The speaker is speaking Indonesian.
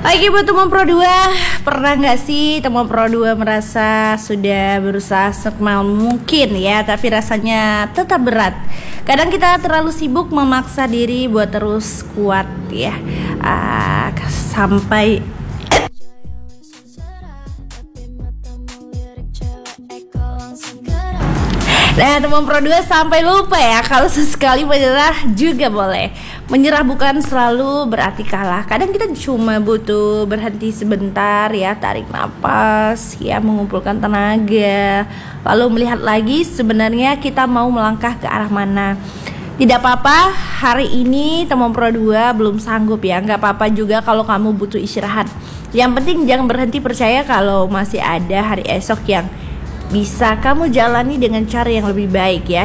Lagi buat teman Pro 2, pernah nggak sih teman Pro 2 merasa sudah berusaha semaksimal mungkin ya, tapi rasanya tetap berat. Kadang kita terlalu sibuk memaksa diri buat terus kuat ya, sampai nah, teman Pro 2 sampai lupa ya kalau sesekali menyerah juga boleh. Menyerah bukan selalu berarti kalah. Kadang kita cuma butuh berhenti sebentar ya, tarik nafas ya, mengumpulkan tenaga, lalu melihat lagi sebenarnya kita mau melangkah ke arah mana. Tidak apa-apa hari ini teman Pro 2 belum sanggup ya, nggak apa-apa juga kalau kamu butuh istirahat. Yang penting jangan berhenti percaya kalau masih ada hari esok yang bisa kamu jalani dengan cara yang lebih baik ya.